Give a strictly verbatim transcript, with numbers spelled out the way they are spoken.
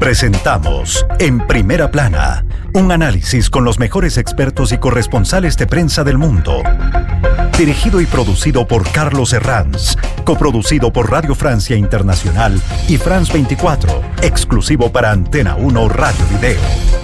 Presentamos En Primera Plana, un análisis con los mejores expertos y corresponsales de prensa del mundo. Dirigido y producido por Carlos Herranz, coproducido por Radio Francia Internacional y France veinticuatro, exclusivo para Antena uno Radio Video.